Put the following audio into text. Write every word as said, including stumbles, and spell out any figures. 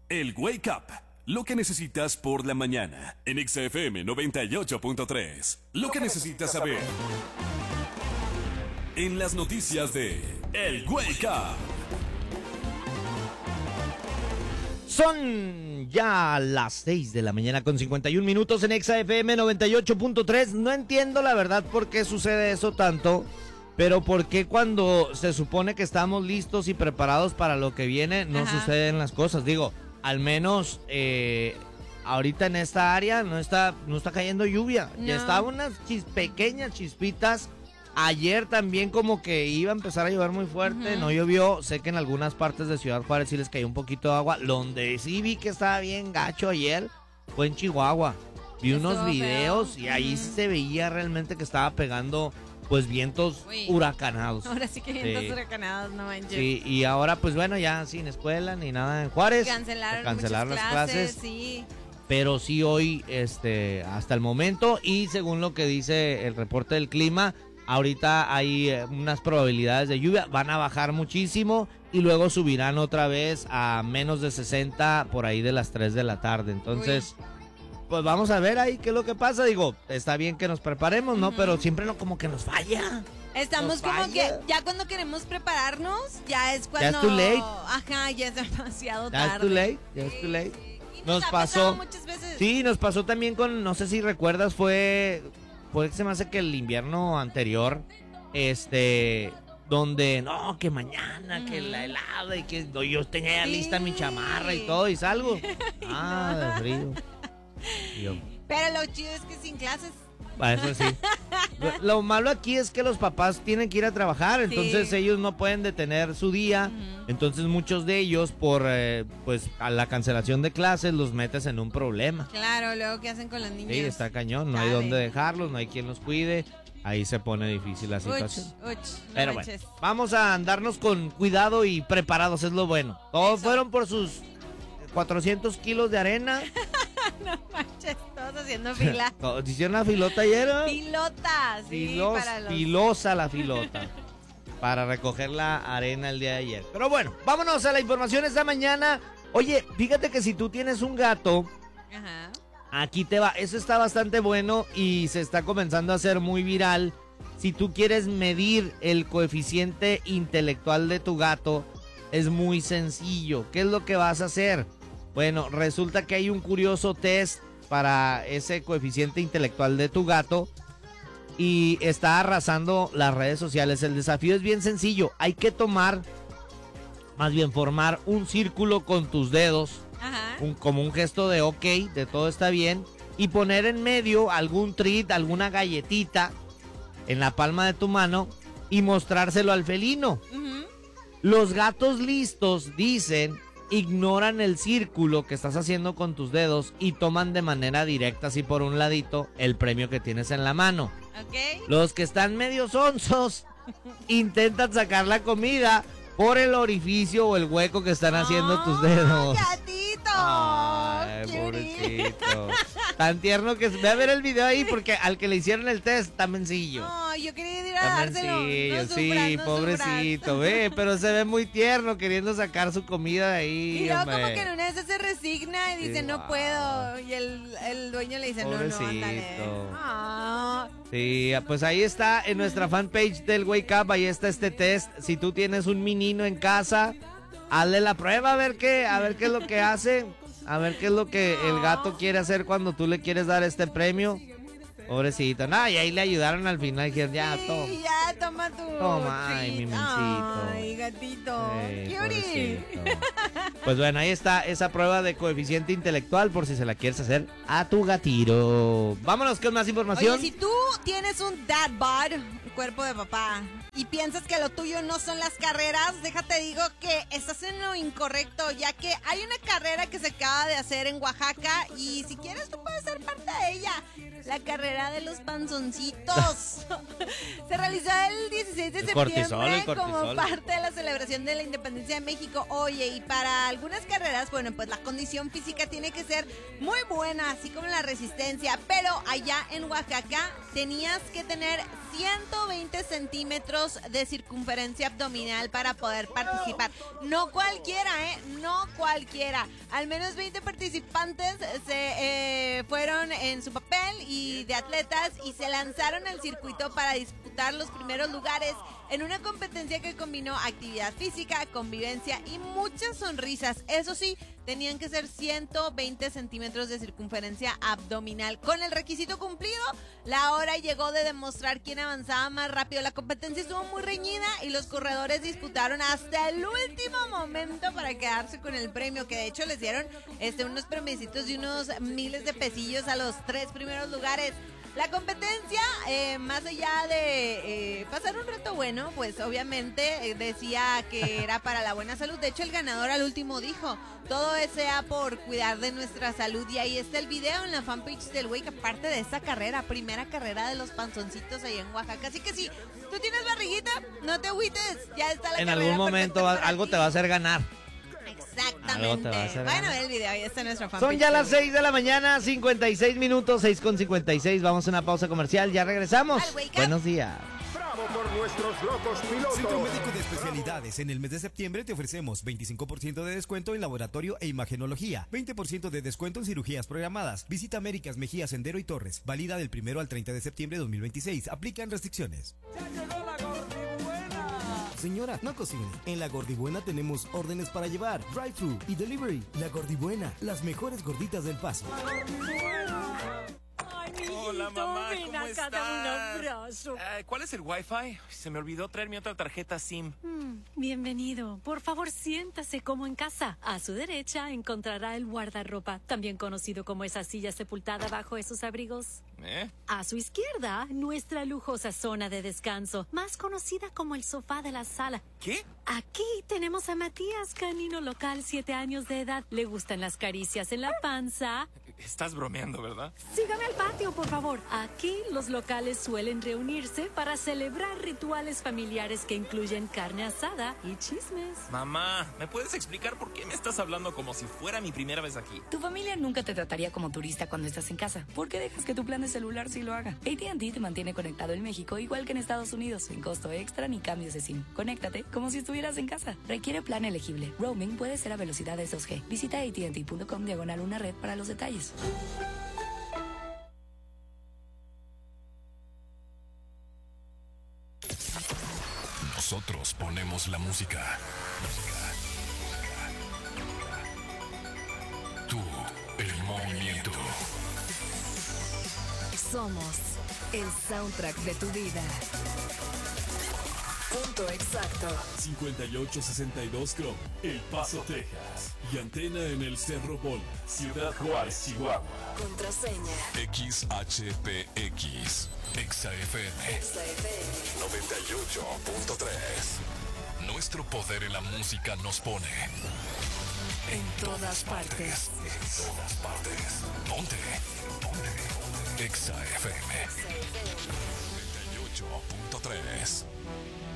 El Wake Up. Lo que necesitas por la mañana. En X F M noventa y ocho punto tres. Lo que necesitas saber. En las noticias de El Wake Up. Son ya las seis de la mañana con cincuenta y un minutos en X F M noventa y ocho punto tres. No entiendo la verdad por qué sucede eso tanto, pero por qué cuando se supone que estamos listos y preparados para lo que viene, no Ajá. suceden las cosas. Digo, al menos eh, ahorita en esta área no está, no está cayendo lluvia. No. Ya estaban unas chis- pequeñas chispitas. Ayer también como que iba a empezar a llover muy fuerte, Ujú. no llovió. Sé que en algunas partes de Ciudad Juárez sí les cayó un poquito de agua. Donde sí vi que estaba bien gacho ayer fue en Chihuahua. Vi Estuvo unos videos feo. y ahí Ujú. se veía realmente que estaba pegando pues vientos Uy. huracanados. Ahora sí que vientos Sí. huracanados, no manches. Sí, y ahora pues bueno, ya sin escuela ni nada en Juárez. Cancelaron, cancelaron muchas las clases, clases. sí. Pero sí hoy, este, hasta el momento, y según lo que dice el reporte del clima, ahorita hay eh, unas probabilidades de lluvia, van a bajar muchísimo y luego subirán otra vez a menos de sesenta por ahí de las tres de la tarde. Entonces, pues vamos a ver ahí qué es lo que pasa. Digo, está bien que nos preparemos, ¿no? Ujú. Pero siempre no como que nos falla. Estamos Nos como falla. que ya cuando queremos prepararnos, ya es cuando... es too late. Ajá, ya es demasiado Ya es tarde. too late, ya es too late. Y Nos ha pasó- pasado muchas veces. Sí, nos pasó también con, no sé si recuerdas, fue, fue que se me hace que el invierno anterior, este, donde, no, que mañana, que la helada y que no, yo tenía ya Sí. lista mi chamarra y todo y salgo. Ah, de frío. Y yo, Pero lo chido es que sin clases. "Ah, eso sí. Lo, lo malo aquí es que los papás tienen que ir a trabajar, entonces Sí. ellos no pueden detener su día. Ujú. Entonces muchos de ellos, por eh, pues a la cancelación de clases, los metes en un problema. Claro, luego ¿qué hacen con los niños? Sí, está cañón, no hay Chale. dónde dejarlos, no hay quien los cuide, ahí se pone difícil la Uch, situación. uch, no Pero bueno, manches. vamos a andarnos con cuidado y preparados, es lo bueno. Todos Eso. fueron por sus cuatrocientos kilos de arena. No manches, todos haciendo fila. Todos hicieron la filota ayer, ¿no? Pilota, sí, Filos- para los... Filosa la filota. Para recoger la arena el día de ayer. Pero bueno, vámonos a la información esta mañana. Oye, fíjate que si tú tienes un gato, Ajá. aquí te va. Eso está bastante bueno y se está comenzando a hacer muy viral. Si tú quieres medir el coeficiente intelectual de tu gato, es muy sencillo. ¿Qué es lo que vas a hacer? Bueno, resulta que hay un curioso test para ese coeficiente intelectual de tu gato y está arrasando las redes sociales. El desafío es bien sencillo. Hay que tomar, más bien formar un círculo con tus dedos, Ajá. un, como un gesto de ok, de todo está bien, y poner en medio algún treat, alguna galletita en la palma de tu mano y mostrárselo al felino. Ujú. Los gatos listos dicen, ignoran el círculo que estás haciendo con tus dedos y toman de manera directa, así por un ladito, el premio que tienes en la mano. Ok. Los que están medio sonsos intentan sacar la comida por el orificio o el hueco que están haciendo tus dedos. ¡Gatito! Ay, Cutie. pobrecito. Tan tierno que es. Ve a ver el video ahí porque al que le hicieron el test está mencillo. No, yo quería ir a Está dárselo. mencillo, No sí, sufras, no pobrecito, sufras. ve, pero se ve muy tierno queriendo sacar su comida de ahí, Y luego hombre. como que en una de esas se resigna y dice, Sí, no wow. puedo. Y el, el dueño le dice, no, no, ándale. Pobrecito. Ah. Sí, pues ahí está en nuestra fanpage del Wake Up, ahí está este test. Si tú tienes un menino en casa, hazle la prueba a ver qué, a ver qué es lo que hace, a ver qué es lo que el gato quiere hacer cuando tú le quieres dar este premio. Pobrecito, no, y ahí le ayudaron al final, dijeron, ya, Sí, toma. ya, toma tu Toma, ay, treat. mi mencito. Ay, gatito. Ey, Cutie. pobrecito. Pues bueno, ahí está esa prueba de coeficiente intelectual por si se la quieres hacer a tu gatiro. Vámonos con más información. Oye, si tú tienes un dad bod, cuerpo de papá, y piensas que lo tuyo no son las carreras, déjate digo que estás en lo incorrecto, ya que hay una carrera que se acaba de hacer en Oaxaca y si quieres tú puedes ser parte de ella. La carrera de los panzoncitos. Se realizó el dieciséis de El septiembre cortisol, el como cortisol. parte de la celebración de la independencia de México. Oye, y para algunas carreras, bueno, pues la condición física tiene que ser muy buena, así como la resistencia. Pero allá en Oaxaca tenías que tener ciento veinte centímetros de circunferencia abdominal para poder participar. No cualquiera, ¿eh? No cualquiera. Al menos veinte participantes se eh, fueron en su papel y de atletas y se lanzaron al circuito para disputar los primeros lugares en una competencia que combinó actividad física, convivencia y muchas sonrisas. Eso sí, tenían que ser ciento veinte centímetros de circunferencia abdominal. Con el requisito cumplido, la hora llegó de demostrar quién avanzaba más rápido. La competencia estuvo muy reñida y los corredores disputaron hasta el último momento para quedarse con el premio, que de hecho les dieron este, unos premiecitos de unos miles de pesillos a los tres primeros lugares. La competencia, eh, más allá de eh, pasar un reto bueno, pues obviamente eh, decía que era para la buena salud. De hecho, el ganador al último dijo, todo sea por cuidar de nuestra salud. Y ahí está el video en la fanpage del Wake, aparte de esta carrera, primera carrera de los panzoncitos ahí en Oaxaca. Así que si tú tienes barriguita, no te agüites, ya está la En carrera. algún momento va- algo te va a hacer ganar. Exactamente. Vayan a ver el video, ahí está nuestra fanpage. Son ya las del seis de la mañana, cincuenta y seis minutos, seis con cincuenta y seis. Vamos a una pausa comercial, ya regresamos. Al Wake Up. Buenos días. Bravo por nuestros locos pilotos. Centro Médico de Especialidades. En el mes de septiembre te ofrecemos veinticinco por ciento de descuento en laboratorio e imagenología, veinte por ciento de descuento en cirugías programadas. Visita Américas Mejía, Sendero y Torres. Válida del primero al treinta de septiembre de dos mil veintiséis. Aplican restricciones. Señora, no cocine. En La Gordibuena tenemos órdenes para llevar, drive-thru y delivery. La Gordibuena, las mejores gorditas del Paso. Ay, mi Hola, hijito, mamá, ven ¿cómo acá, estás? dame un abrazo. Eh, ¿Cuál es el Wi-Fi? Se me olvidó traer mi otra tarjeta SIM. Mm, bienvenido. Por favor, siéntase como en casa. A su derecha encontrará el guardarropa, también conocido como esa silla sepultada bajo esos abrigos. ¿Eh? A su izquierda, nuestra lujosa zona de descanso, más conocida como el sofá de la sala. ¿Qué? Aquí tenemos a Matías, canino local, siete años de edad. Le gustan las caricias en la panza. Estás bromeando, ¿verdad? Sígame al patio, por favor. Aquí los locales suelen reunirse para celebrar rituales familiares que incluyen carne asada y chismes. Mamá, ¿me puedes explicar por qué me estás hablando como si fuera mi primera vez aquí? Tu familia nunca te trataría como turista cuando estás en casa. ¿Por qué dejas que tu plan de celular sí lo haga? A T and T te mantiene conectado en México igual que en Estados Unidos, sin costo extra ni cambios de SIM. Conéctate como si estuvieras en casa. Requiere plan elegible. Roaming puede ser a velocidades dos G. Visita A T and T punto com diagonal una red para los detalles. Nosotros ponemos la música. Tú, el movimiento. Somos el soundtrack de tu vida. Punto exacto. cincuenta y ocho sesenta y dos Chrome, El Paso, Texas. Y antena en el Cerro Bola, Ciudad Juárez, Chihuahua. Contraseña. X H P X, Exa F M Exa F M. noventa y ocho punto tres. Nuestro poder en la música nos pone En todas partes. En todas partes. ¿Dónde? ¿Dónde? Exa F M noventa y ocho punto tres.